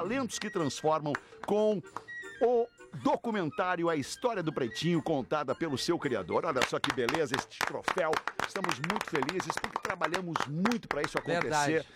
talentos que transformam com o documentário A História do Pretinho, contada pelo seu criador. Olha só que beleza este troféu. Estamos muito felizes porque trabalhamos muito para isso acontecer. Verdade.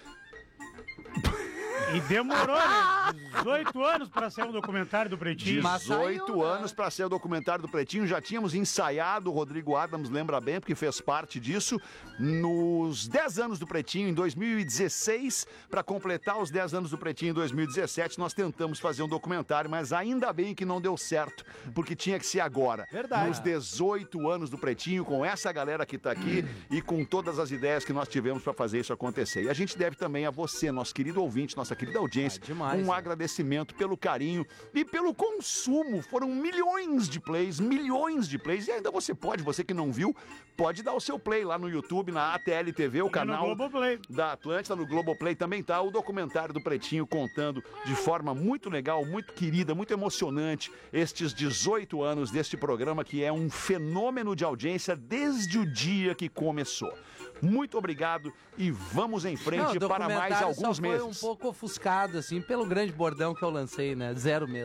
E demorou, né? 18 anos pra ser um documentário do Pretinho. 18 anos para ser o documentário do Pretinho. Já tínhamos ensaiado, o Rodrigo Adams lembra bem, porque fez parte disso, nos 10 anos do Pretinho, em 2016. Para completar os 10 anos do Pretinho em 2017, nós tentamos fazer um documentário, mas ainda bem que não deu certo, porque tinha que ser agora. Verdade. Nos 18 anos do Pretinho, com essa galera que tá aqui e com todas as ideias que nós tivemos para fazer isso acontecer. E a gente deve também a você, nosso querido ouvinte, nossa querida audiência, demais, um agradecimento pelo carinho e pelo consumo. Foram milhões de plays, e ainda você pode, você que não viu, pode dar o seu play lá no YouTube, na ATL TV, o canal no Globoplay da Atlântida, no Globoplay também tá o documentário do Pretinho, contando de forma muito legal, muito querida, muito emocionante estes 18 anos deste programa, que é um fenômeno de audiência desde o dia que começou. Muito obrigado e vamos em frente para mais alguns meses. Foi um pouco ofuscado, assim, pelo grande bordão que eu lancei, né? Zero medo.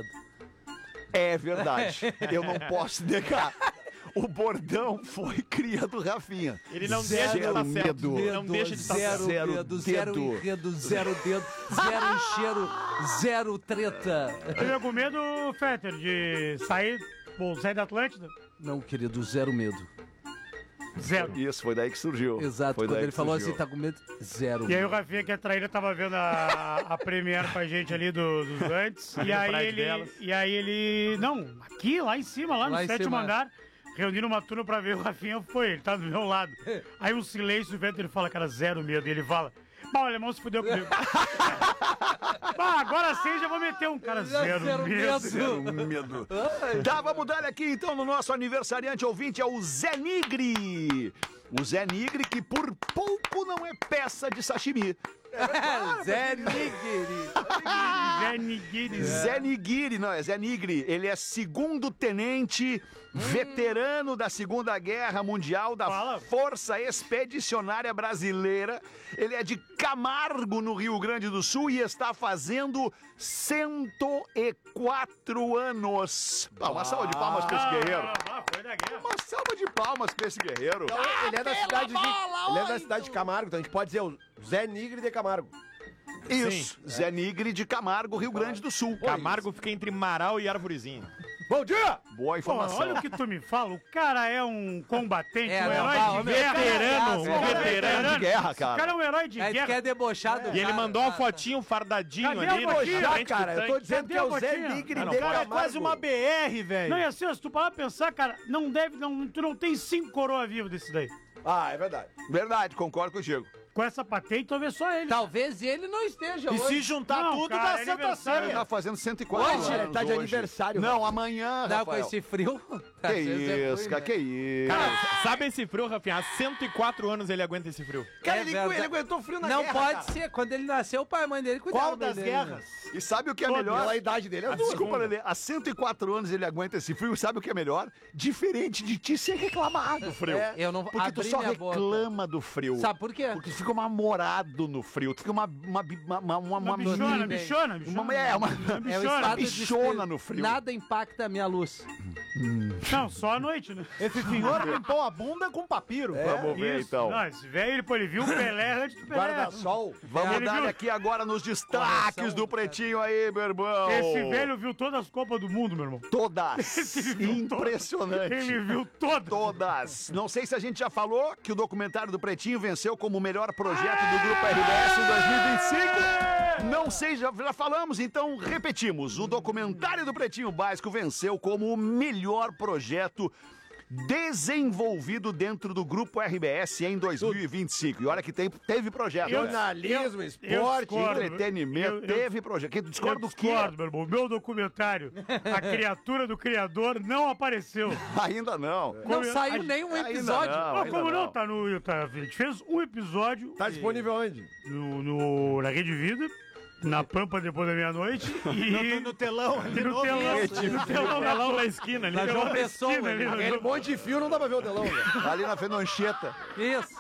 É verdade, eu não posso negar. O bordão foi cria do Rafinha. Ele não deixa de estar certo. Medo. Ele não deixa de estar certo. Zero medo, zero enredo, zero dedo, zero encheiro, zero treta. Eu com medo, Fetter, de sair da Atlântida? Não, querido, zero medo. Zero. Isso, foi daí que surgiu. Exato, Foi quando daí ele que falou surgiu. assim, tá com medo, zero. E aí o Rafinha, que é traíra, tava vendo a Premiere com a gente ali dos antes. E aí ele... Não, aqui, lá em cima, lá no Lá em sétimo cima. andar, reunindo uma turma pra ver o Rafinha, ele tá do meu lado. Aí um silêncio, o Vetter, ele fala, cara, zero medo. E ele fala, o alemão se fudeu comigo. Agora sim já vou meter um cara zero medo. Zero medo. Tá, vamos dar aqui então no nosso aniversariante ouvinte, é o Zé Nigri. O Zé Nigri, que por pouco não é peça de sashimi. Zé Nigri. Zé Nigiri. Zé Nigri, não, é Zé Nigri. Ele é segundo tenente, veterano da Segunda Guerra Mundial, da Força Expedicionária Brasileira. Ele é de Camargo, no Rio Grande do Sul, e está fazendo 104 anos. Uma salva de palmas pra esse guerreiro. Foi da guerra. Uma salva de palmas pra esse guerreiro. Então, ele é da cidade de Camargo, então a gente pode dizer o Zé Nigri de Camargo. Isso, Zé Nigri de Camargo, Rio Grande do Sul. Camargo fica entre Marau e Arvorezinho. Bom dia! Boa Pô, informação. olha o que tu me fala, o cara é um combatente, É, um não, herói vai, de homem, guerra. veterano, Um veterano de guerra, O cara. cara é um herói de Aí tu guerra. quer debochar do E ele cara, mandou uma tá? fotinho fardadinho Cadê ali, a né? botinha? Na Já, frente do cara, eu tô tanque. dizendo que é o Zé Cadê a Nigri botinha? de Não, Camargo. é quase uma BR, velho. Não, e assim, se tu parar pra pensar, cara, tu não tem 5 coroa vivos desse daí. Ah, é verdade. Verdade, concordo contigo. Com essa patente, talvez só ele. Talvez ele não esteja E hoje. se juntar Não, tudo, cara, dá é Santa aniversário. Ele Ceia. tá fazendo 104 Hoje, anos ele tá de aniversário, Não, velho. amanhã, Não, com Rafael. esse frio. Que isso, cara, que isso. Cara, sabe esse frio, Rafinha? Há 104 anos ele aguenta esse frio. Cara, É ele verdade. aguentou frio na Não guerra, pode cara. ser. Quando ele nasceu, o pai e a mãe dele cuidavam Qual das dele, guerras? né? E sabe o que é Todas. melhor? Pela idade dele, é Desculpa, Lelê, há 104 anos ele aguenta esse frio, sabe o que é melhor? Diferente de ti ser reclamar do frio. É. Eu não Porque tu abri só minha boca. reclama do frio. Sabe por quê? Porque tu fica namorado no frio, tu fica uma Uma bichona. É o bichona. estado bichona de no frio. Nada impacta a minha luz. Não, só à noite, né? Esse senhor limpou a bunda com papiro. Vamos ver Isso. então. Não, esse velho, ele viu o Pelé antes do Pelé. Guarda-sol. Vamos Ele dar viu- aqui agora nos destaques Coração, do Pretinho aí, meu irmão. Esse velho viu todas as Copas do Mundo, meu irmão. Todas. Ele viu Impressionante. Ele viu todas. Todas. Não sei se a gente já falou que o documentário do Pretinho venceu como o melhor projeto do Grupo RBS em 2025. Não sei, já falamos, então repetimos. O documentário do Pretinho Básico venceu como o melhor projeto desenvolvido dentro do Grupo RBS em 2025. E olha que teve projeto. Eu- né? Jornalismo, eu esporte, discordo. Entretenimento, teve projeto. Quem discorda do quê? Discordo, meu irmão. O meu documentário, a criatura do criador, não apareceu. Ainda não. Não Como- saiu a- nenhum ainda episódio. não. Ah, como ainda não? não. Tá no. A gente fez um episódio Tá disponível onde? na Rede Vida, na Pampa depois da meia-noite. E No telão. e no telão na esquina. Ali, Na João telão Pessoa, esquina, ali, né? no Aquele João- monte de fio não dá pra ver o telão, velho. Ali na Fenoncheta. Isso.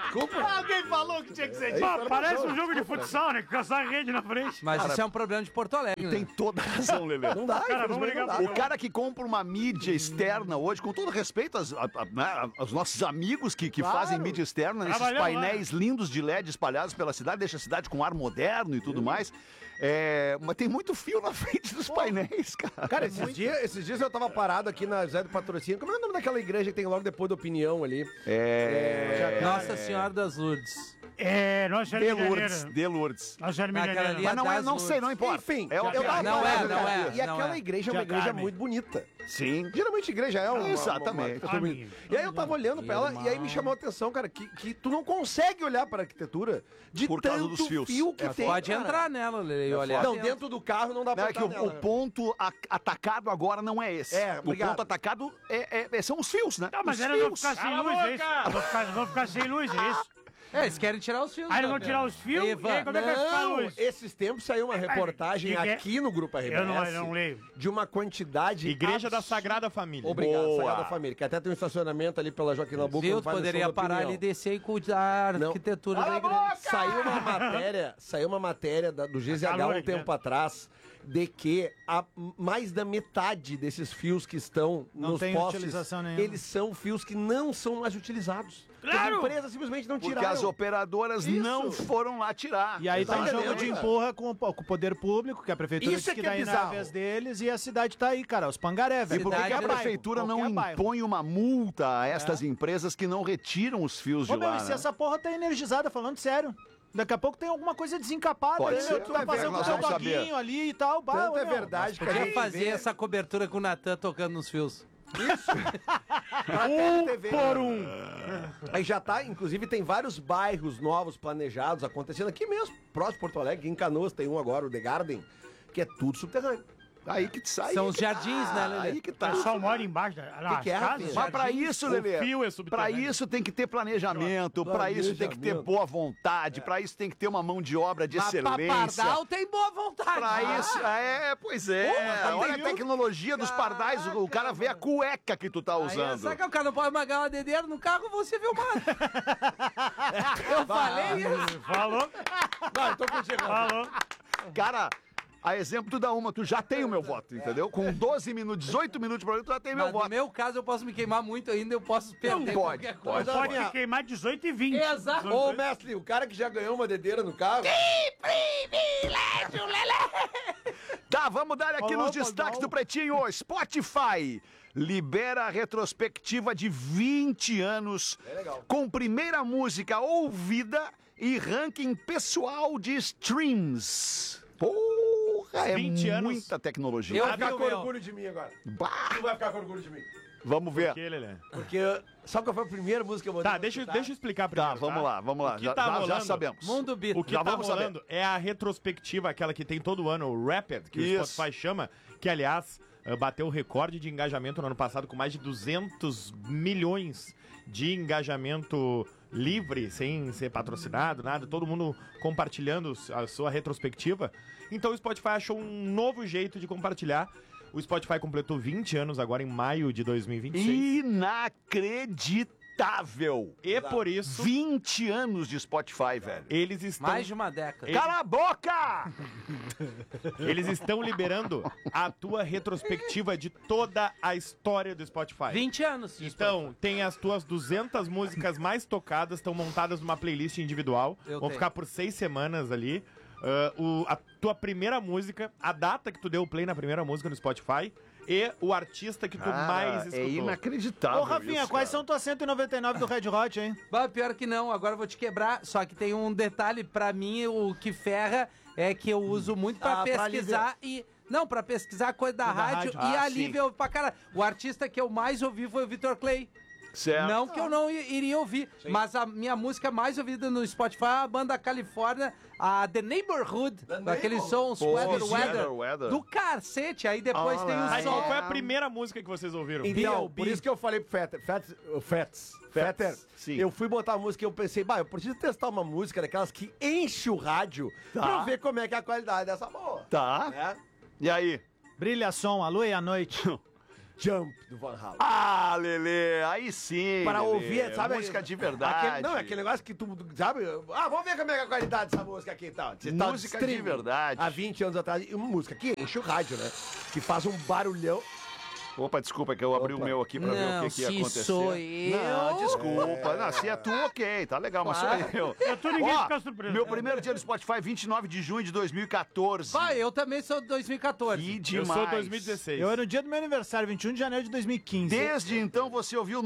Alguém falou que tinha que ser. Parece um jogo de futsal, né? Com essa rede na frente. Mas isso é um problema de Porto Alegre, Tem né? toda a razão, Lelê. Não dá, Cara, vamos infelizmente ligar não dá. O cara que compra uma mídia externa hoje, com todo respeito aos nossos amigos que fazem mídia externa, nesses Trabalhamos lá, painéis lindos de LED espalhados pela cidade, deixa a cidade com ar moderno e tudo mais. Mas tem muito fio na frente dos painéis, cara. Cara, esses dias eu tava parado aqui na Zé do Patrocínio. Como é o nome daquela igreja que tem logo depois da Opinião ali? Nossa Senhora das Lourdes. Nossa Senhora de Janeiro. De Lourdes. Nossa Senhora de Naquela Janeiro. ali Mas não, das não sei, não importa. Enfim, É o eu tava Não parado, é, não cara, é, E não aquela é. igreja é uma igreja muito bonita. Sim. Geralmente igreja é uma... Exatamente. arquitetura bonita. E aí eu tava olhando pra ela e aí me chamou a atenção, cara, que tu não consegue olhar pra arquitetura de Por causa tanto dos fios. fio que tem. Pode cara. entrar nela, Lele, e olhar. Não, dentro do carro não dá pra Não, é que entrar o nela. ponto atacado agora não é esse. É, o obrigado. ponto atacado são os fios, né? Não, mas os elas vão fios. ficar sem luz, é isso? Vão ficar sem luz, é isso? Eles querem tirar os fios. Aí eles vão né, tirar meu? os fios, Eva, e aí como é que vai ficar a Não, luz? esses tempos saiu uma reportagem que é? aqui no Grupo RBS Eu não leio. de uma quantidade Igreja da Sagrada Família. Obrigado, Boa. Sagrada Família, que até tem um estacionamento ali pela Joaquim Nabuco. Viu? não faz o Poderia show da parar Opinião. ali, descer e cuidar da Não. arquitetura da igreja. Saiu uma matéria do GZH calor um aqui, tempo né? atrás de que mais da metade desses fios que estão nos tem postes, utilização nenhuma. eles são fios que não são mais utilizados. Claro! As empresas simplesmente não Porque tiraram. as operadoras Isso. não foram lá tirar. E aí Tá tá um jogo entendendo, de cara? empurra com o poder público, que a prefeitura Isso disse é que que é daí na bizarro. vez deles e a cidade tá aí, cara, os pangaré, E velho. por que que a Cidade, prefeitura não qualquer bairro. impõe uma multa a estas empresas que não retiram os fios de Ô, meu, lá, e se né? essa porra tá energizada, falando sério. Daqui a pouco tem alguma coisa desencapada. Pode aí, ser. meu, tu vai fazer Nós com o teu vamos saber. doguinho ali e tal. Bah, Tanto ô, é meu. verdade que a Podia gente fazer vê essa cobertura com o Natan tocando nos fios. TV, Por Aí já tá, inclusive tem vários bairros novos planejados acontecendo aqui mesmo, próximo de Porto Alegre, em Canoas tem um agora, o The Garden, que é tudo subterrâneo. Aí que sai. São os jardins, né, Lelê? Aí que O tá. pessoal mora embaixo das que é, casas. Rafinha? Mas pra isso, Lelê, O fio é pra subterrâneo. isso tem que ter planejamento, pra isso tem que ter Planejamento. boa vontade, pra isso tem que ter uma mão de obra de Mas pra excelência. Pardal tem boa vontade. Pra isso, pois é. Olha a tecnologia dos pardais, o cara vê a cueca que tu tá Aí, usando. sabe que o cara não pode magar uma dedeira no carro, você viu mais. Eu falei isso. Falou? Não, tô contigo. Falou. Cara, a exemplo tu dá uma, tu já tem o meu voto, entendeu? Com 12 minutos, 18 minutos pra tu já tem meu Mas no voto. meu caso, eu posso me queimar muito ainda, eu posso perder pode, qualquer pode. coisa. Pode te queimar 18 e 20. Exato. Ô, mestre, o cara que já ganhou uma dedeira no carro... Tá, vamos dar aqui Falou, nos destaques do Pretinho. Spotify libera a retrospectiva de 20 anos com primeira música ouvida e ranking pessoal de streams. Porra, é 20 anos. muita tecnologia. Eu Vai ficar vi o com meu. orgulho de mim agora. Bah, Tu vai ficar com orgulho de mim. vamos ver. Que, Lelê? Porque, sabe qual foi a primeira música que eu botei? Tá, deixa eu explicar primeiro. Tá, vamos lá, vamos lá. O que Já, tá já- já rolando? sabemos. Mundo Beat. O que Já tá vamos saber. rolando é a retrospectiva, aquela que tem todo ano, o Rapid, que Isso. o Spotify chama, que aliás bateu o recorde de engajamento no ano passado com mais de 200 milhões de engajamento livre, sem ser patrocinado, nada, todo mundo compartilhando a sua retrospectiva. Então o Spotify achou um novo jeito de compartilhar. O Spotify completou 20 anos agora em maio de 2026. Inacreditável. E por isso 20 anos de Spotify, velho. eles estão Mais de uma década. Cala a boca! Eles estão liberando a tua retrospectiva de toda a história do Spotify. 20 anos. Então, tem as tuas 200 músicas mais tocadas, estão montadas numa playlist individual. Eu Vão tenho. ficar por 6 semanas ali. A tua primeira música, a data que tu deu o play na primeira música no Spotify e o artista que tu mais escutou. É inacreditável. Ô, Rafinha, isso, quais cara. são tuas 199 do Red Hot, hein? Bah, pior que não, agora eu vou te quebrar. Só que tem um detalhe pra mim, o que ferra é que eu uso muito pra pra pesquisar e... Não, pra pesquisar coisa da rádio rádio. e Ah, a Lívia eu ouvi pra cara. O artista que eu mais ouvi foi o Vitor Clay. Certo. Não que eu não iria ouvir, mas a minha música mais ouvida no Spotify é a banda Califórnia, a The Neighborhood, daquele som Sweater Sweater Weather, Weather. do cacete. Aí depois tem o Aí, qual som. foi a primeira música que vocês ouviram? Então, por isso que eu falei pro Fetter, sim. eu fui botar a música e eu pensei, eu preciso testar uma música daquelas que enche o rádio pra eu ver como é que é a qualidade dessa boa. Tá. Né? E aí? Brilha som, a lua e a noite. Jump do Van Halen. Ah, Lelê, aí sim. Para Lelê, ouvir, sabe? música de verdade. Não, é aquele negócio que tu, sabe? Ah, vamos ver como é a qualidade dessa música aqui e tal. Música de verdade. Há 20 anos atrás, e uma música que enche o rádio, né? Que faz um barulhão. Opa, desculpa que eu abri o meu aqui pra ver o que ia acontecer. sou eu... Não, desculpa. Não, se é tu, ok, tá legal, mas sou eu. ninguém Ó, fica surpreso. meu primeiro dia no Spotify, 29 de junho de 2014. Vai, eu também sou de 2014. Que Eu demais. sou 2016. Eu era no dia do meu aniversário, 21 de janeiro de 2015. Desde então você ouviu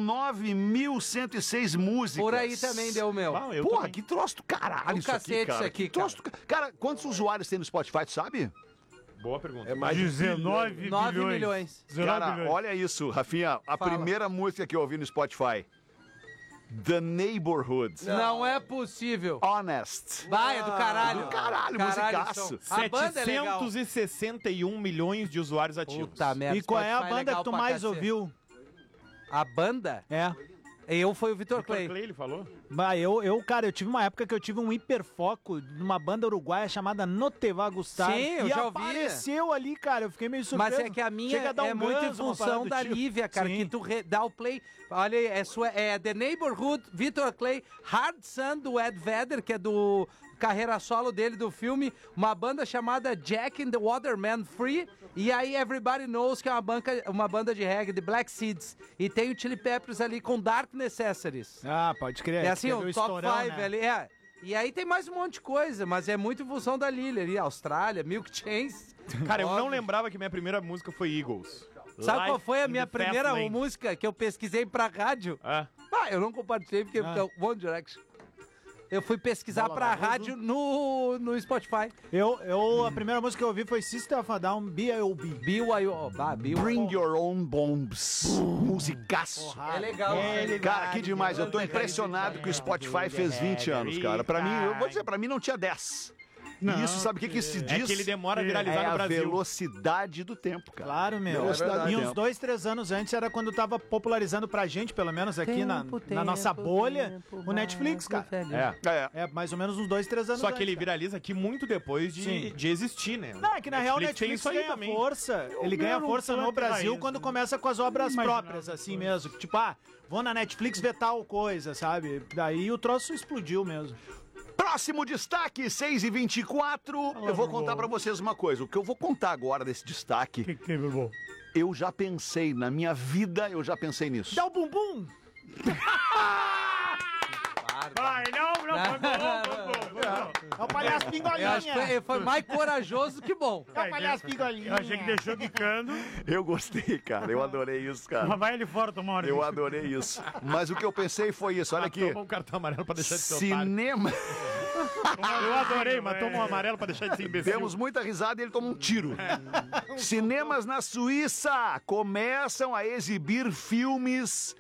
9.106 músicas. Por aí também deu o meu. Ah, eu Porra, também. que troço do caralho Um isso aqui, cacete cara. isso aqui, Que troço do Cara, quantos usuários tem no Spotify, tu sabe? Boa pergunta. É mais de 19 9 bilhões. milhões. 19 Cara, bilhões. olha isso, Rafinha. A Fala. primeira música que eu ouvi no Spotify. The Neighborhood. Não é possível. Honest. Vai, é do caralho. Do caralho, musicaço. som. A banda é legal. 761 milhões de usuários ativos. Puta merda. E qual é a Spotify banda legal que tu pra mais cacete. ouviu? A banda? É. Eu fui o Vitor Vitor Clay. Clay, ele falou? Cara, eu tive uma época que eu tive um hiperfoco numa banda uruguaia chamada No Te Va Gustar. Sim, eu e já ouvi. apareceu ali, cara. Eu fiquei meio surpreso. Mas é que a minha Chega a dar um é muito em ganso, uma função parada da do tipo. Lívia, cara, Sim. que tu dá o play. Olha aí, é The Neighborhood, Vitor Clay, Hard Sun do Ed Vedder, que é do carreira solo dele do filme, uma banda chamada Jack and the Waterman Free, e aí Everybody Knows, que é uma banda de reggae, de Black Seeds. E tem o Chili Peppers ali com Dark Necessities. Ah, pode crer. É assim, Teve o top 5 né? ali, é. E aí tem mais um monte de coisa, mas é muito em função da Lily ali, Austrália, Milk Chains. Cara, eu não Óbvio. lembrava que minha primeira música foi Eagles. Sabe qual Life foi a in minha the Fast primeira Lane. música que eu pesquisei pra rádio? Ah, Eu não compartilhei porque é o One Direction. Eu fui pesquisar pra rádio no Spotify. A primeira música que eu ouvi foi Sister of a Down, B.I.O.B. Bring Your Own Bombs. Musicaço. É legal. Cara, que demais. Eu tô impressionado que o Spotify fez 20 anos, cara. Pra mim, eu vou dizer, pra mim não tinha 10. E isso, sabe o que isso diz? é que ele demora a viralizar É no a Brasil. velocidade do tempo, cara. Claro, meu. Velocidade E do uns tempo. 2, 3 anos antes era quando tava popularizando pra gente, pelo menos aqui na nossa bolha, o Netflix, cara. É. É mais ou menos uns 2, 3 anos Só que ele antes, viraliza aqui muito depois Sim. de existir, né? Não, é que na real o tem Netflix isso aí ganha também. força. Ele ganha era um força no plano Brasil raiz, quando né? começa com as obras Imaginava próprias, uma assim coisa. mesmo. Tipo, vou na Netflix ver tal coisa, sabe? Daí o troço explodiu mesmo. Próximo destaque, 6h24. Eu vou contar pra vocês uma coisa. O que eu vou contar agora desse destaque, Que bom. eu já pensei, na minha vida, eu já pensei nisso. Dá o bumbum! Ai, não, foi bom. É o palhaço Eu pingolinha! acho que foi mais corajoso que bom. É o palhaço pingolinha! Eu achei que deixou quicando, Eu gostei, cara. Eu adorei isso, cara. mas vai ele fora tomar uma hora. Eu adorei isso. Mas o que eu pensei foi isso. Olha aqui. Toma um cartão amarelo pra deixar de ser otário. Cinema. Eu adorei, mas toma um amarelo pra deixar de ser imbecil. Temos muita risada e ele toma um tiro. Cinemas na Suíça começam a exibir filmes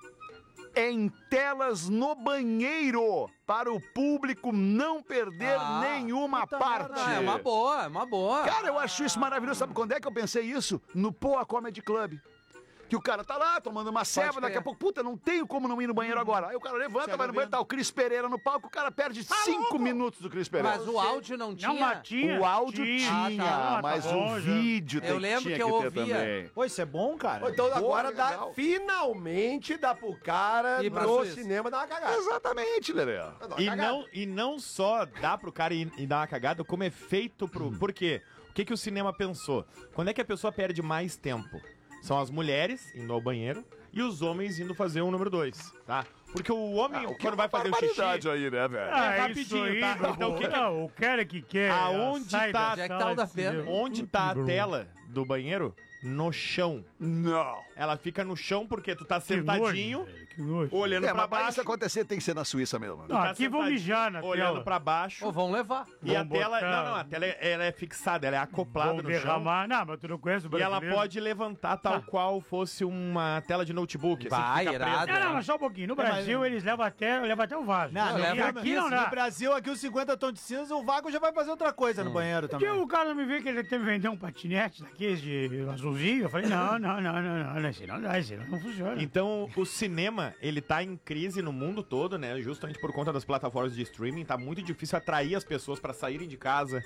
em telas no banheiro para o público não perder nenhuma parte. É uma boa. Cara, eu acho isso maravilhoso. Sabe quando é que eu pensei isso? No Poa Comedy Club. Que o cara tá lá tomando uma ceva, daqui a pouco, puta, não tenho como não ir no banheiro agora. Aí o cara levanta, vai no banheiro, tá o Cris Pereira no palco, o cara perde 5 minutos do Cris Pereira. Mas o áudio não tinha. Não, mas tinha. O áudio tinha, tá. mas Tá bom, o já. vídeo Eu lembro tinha que eu ter ouvia. também. Pô, isso é bom, cara. Então agora legal. finalmente dá pro cara Ir pra no Suíça. cinema dar uma cagada. Exatamente, Lelê. Dar uma E cagada. não só dá pro cara ir dar uma cagada, como é feito pro... Por quê? O que o cinema pensou? Quando é que a pessoa perde mais tempo? São as mulheres indo ao banheiro e os homens indo fazer o número 2, tá? Porque o homem, quando vai fazer o xixi... aí, né, velho? Ah, rapidinho, isso aí, tá? Então, Então, o que que- o cara que quer... Aonde sai tá- da Onde é que sala tá o da de pena? cinema. Onde tá a tela do banheiro? No chão. Não. Ela fica no chão porque tu tá Que nojo, sentadinho, velho, que nojo. olhando pra Mas pra isso baixo. acontecer tem que ser na Suíça mesmo. Não, aqui vão mijar na Olhando tela. pra baixo. Ou vão levar. E a Vão tela... botar- Não, a tela ela é fixada, ela é acoplada Vão no chão. derramar. Não, mas tu não conhece o E ela brasileiro. pode levantar tal qual fosse uma tela de notebook. Assim, Vai, que fica irado. presa. Não, mas só um pouquinho. No Brasil, eles levam até o vaso. Não, E leva aqui não no dá. Brasil, aqui os 50 tons de cinza, o Vago já vai fazer outra coisa no banheiro Porque também. o cara me veio que ele teve que vender um patinete daqueles de azulzinho. Eu falei, não, esse não dá, esse não funciona. Então, o cinema, ele tá em crise no mundo todo, né? Justamente por conta das plataformas de streaming. Tá muito difícil atrair as pessoas pra saírem de casa,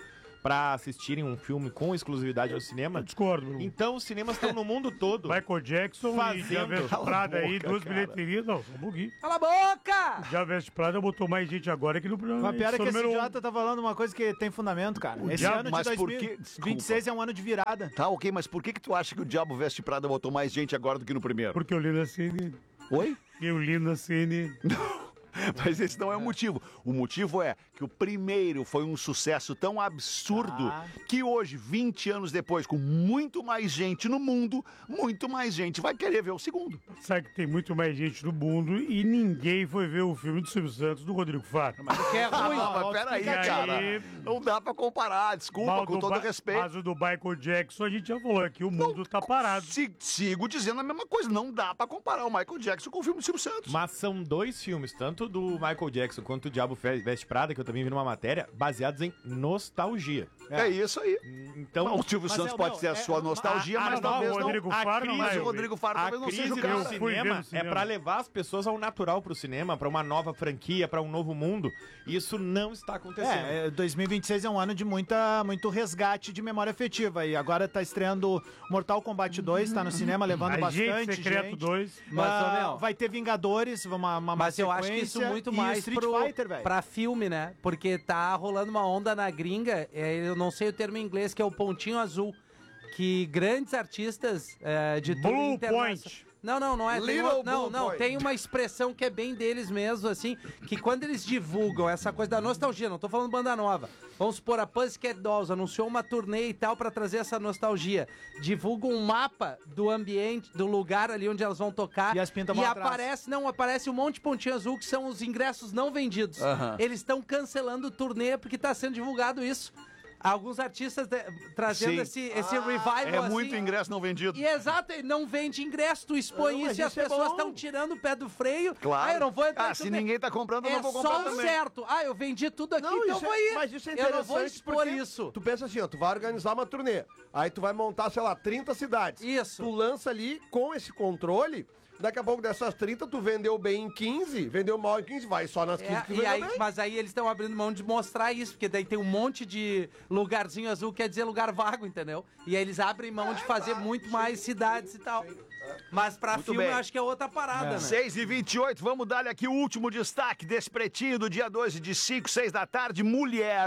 pra assistirem um filme com exclusividade ao cinema. Discordo, Bruno. Então os cinemas estão no mundo todo. Michael Jackson Fazendo. e Já Veste Cala a Prada aí, boca, duas cara. bilheterias. Não, só um pouquinho. Cala a boca! Já Veste Prada botou mais gente agora que no programa. Mas pior é que esse número um. idiota tá falando uma coisa que tem fundamento, cara. Esse diabo- ano de mas por que- 2026 é um ano de virada. Tá, ok, mas por que tu acha que o Diabo Veste Prada botou mais gente agora do que no primeiro? Porque eu li na CNN. Oi? Eu li na CNN. Mas esse não é o motivo. O motivo é que o primeiro foi um sucesso tão absurdo que hoje, 20 anos depois, com muito mais gente no mundo, muito mais gente vai querer ver o segundo. Sabe que tem muito mais gente no mundo e ninguém foi ver o filme do Silvio Santos do Rodrigo Faro. Porque é ruim. Mas peraí, E aí- cara. Não dá pra comparar, desculpa, Mas com do todo Ba- respeito. Mas o do Michael Jackson a gente já falou aqui, o mundo tá parado. Sigo dizendo a mesma coisa, não dá pra comparar o Michael Jackson com o filme do Silvio Santos. Mas são dois filmes, tanto do Michael Jackson quanto do Diabo Veste Prada, que eu também vi numa matéria, baseados em nostalgia. É isso aí. Então, O Silvio Mas Santos é- pode não, ter a é- sua nostalgia, mas não, talvez o não. Rodrigo a Faro não crise- vai. Mas o eu Rodrigo Faro a talvez não crise seja o do cara. Eu fui ver cinema no é cinema. pra levar as pessoas ao natural pro cinema, pra uma nova franquia, pra um novo mundo. Isso não está acontecendo. 2026 é um ano de muito resgate de memória afetiva. E agora tá estreando Mortal Kombat 2, tá no cinema levando Agente bastante Secreto gente. 2. Mas, ô, meu, Vai ter Vingadores, uma Mas eu acho que isso sequência, muito e mais Street Fighter, velho. pra filme, né? Porque tá rolando uma onda na gringa, eu não sei o termo em inglês, que é o pontinho azul. Que grandes artistas de tudo Blue internacional... Point. Não é. Tem, Little não, Blue não. Point. Tem uma expressão que é bem deles mesmo, assim, que quando eles divulgam essa coisa da nostalgia, não tô falando banda nova. Vamos supor, a Pussycat Dolls anunciou uma turnê e tal pra trazer essa nostalgia. Divulga um mapa do ambiente, do lugar ali onde elas vão tocar. E as pintas e vão atrás. aparece um monte de pontinho azul que são os ingressos não vendidos. Eles estão cancelando o turnê porque tá sendo divulgado isso. Alguns artistas trazendo Sim. esse revival É assim. muito ingresso não vendido. E exato, ele não vende ingresso, tu expõe Não, isso e as mas isso é pessoas bom. estão tirando o pé do freio. Claro. Ah, eu não vou entrar. Ah, se ninguém tá comprando, eu é não vou comprar só o também. certo. Ah, eu vendi tudo aqui, então eu vou ir. Mas isso é eu interessante. não vou expor porque isso. Tu pensa assim, ó, tu vai organizar uma turnê. Aí tu vai montar, sei lá, 30 cidades. Isso. Tu lança ali com esse controle. Daqui a pouco dessas 30, tu vendeu bem em 15, vendeu mal em 15, vai só nas 15 que tu E vendeu aí, bem. mas aí eles estão abrindo mão de mostrar isso, porque daí tem um monte de lugarzinho azul, quer dizer lugar vago, entendeu? E aí eles abrem mão de fazer muito mais cidades e tal. Mas pra Muito filme bem. eu acho que é outra parada, né? 6h28, vamos dar aqui o último destaque desse pretinho do dia 12 de 5, 6 da tarde. Mulher,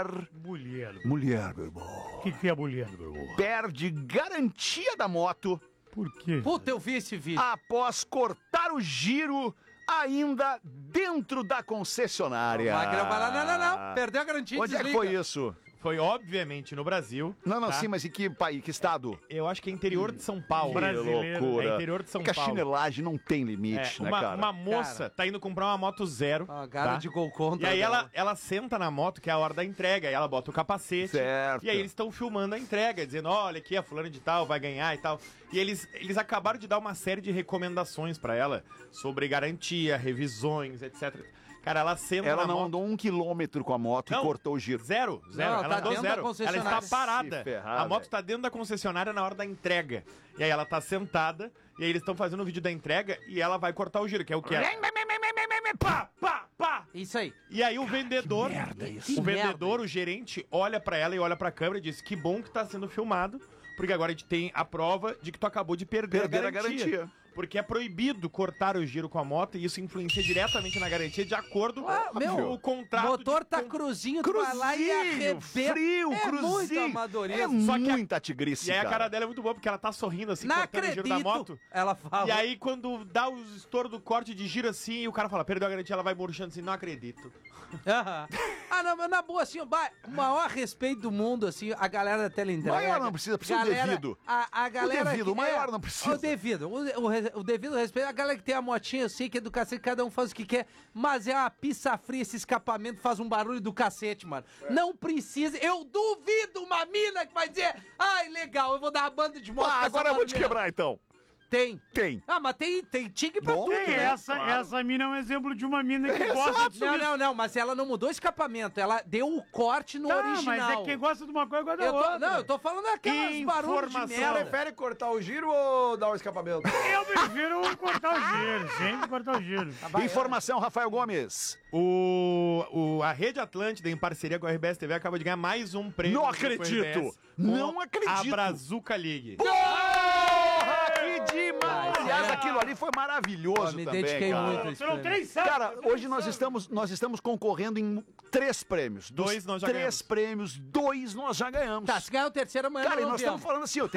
Mulher. meu irmão, O que é mulher, meu irmão? perde garantia da moto Por quê? Puta, eu vi esse vídeo. após cortar o giro ainda dentro da concessionária. Magrão vai lá, não. Perdeu a garantia, Onde é que desliga. foi isso? Foi, obviamente, no Brasil. Não, tá? sim, mas em que país, que estado? Eu acho que é interior de São Paulo. Brasileiro. É interior de São Porque a Paulo. chinelagem não tem É, limite, né, uma, cara? uma moça tá indo comprar uma moto zero. Ah, cara tá? de gol contra. E aí dela. ela senta na moto, que é a hora da entrega, e ela bota o capacete. Certo. E aí eles estão filmando a entrega, dizendo, olha aqui, a fulana de tal vai ganhar e tal. E eles acabaram de dar uma série de recomendações pra ela sobre garantia, revisões, etc. Cara, ela senta Ela na não moto. andou 1 quilômetro com a moto Não. e cortou o giro. Zero. Não, Ela tá andou dentro da zero. Ela concessionária. está parada. Se ferrar, A moto velho. está dentro da concessionária na hora da entrega. E aí ela tá sentada, e aí eles estão fazendo o vídeo da entrega, e ela vai cortar o giro, que é o que é. Pá, pá, pá. Isso aí. E aí o vendedor, Que o vendedor, merda. o gerente, olha pra ela e olha pra câmera e diz, que bom que tá sendo filmado, porque agora a gente tem a prova de que tu acabou de perder Perder a a garantia. garantia. Porque é proibido cortar o giro com a moto e isso influencia diretamente na garantia de acordo meu, com o contrato. O motor de tá cruzinho, tu vai lá e Cruzinho, arrebenta. frio, é cruzinho. muito É amadorismo. Só que a- muita tigrice, E aí a cara. cara dela é muito boa, porque ela tá sorrindo assim, Não cortando o giro acredito. da moto. Ela fala. E aí, quando dá o estouro do corte de giro assim, e o cara fala, perdeu a garantia, ela vai murchando assim, não acredito. Aham. Ah, não, mas na boa, assim, o maior respeito do mundo, assim, a galera da teleentrega. Maior não precisa, precisa o devido. A galera. O devido, o maior não precisa. O devido, o devido respeito. A galera que tem a motinha, eu sei que é do cacete, cada um faz o que quer, mas é uma pizza fria, esse escapamento faz um barulho do cacete, mano. Não precisa. Eu duvido uma mina que vai dizer, ai, legal, eu vou dar uma banda de moto. com essa agora eu vou te barulheira." quebrar, então. Tem. Tem. Ah, mas tem tigre pra Bom, tudo, Tem, né? essa mina é um exemplo de uma mina que gosta de Não, mas ela não mudou o escapamento, ela deu o corte no original. Mas é quem gosta de uma coisa, gosta da outra. Eu tô falando daquelas barulhos de Você merda. prefere cortar o giro ou dar o escapamento? Eu prefiro cortar o giro, sempre cortar o giro. Informação, Rafael Gomes. A Rede Atlântida, em parceria com a RBS TV, acaba de ganhar mais um prêmio. Não do Grupo acredito! RBS Não com acredito! A Brazuca League. Porra, que demais! Aliás, aquilo ali foi maravilhoso Me também, dediquei cara. muito a esse Foram prêmio. 3 sacos. Cara, hoje nós estamos concorrendo em 3 prêmios. Dos 2 nós já 3 ganhamos. prêmios, 2 nós já ganhamos. Tá, se ganhar o terceiro amanhã Cara, e não nós viemos. estamos falando assim, ó,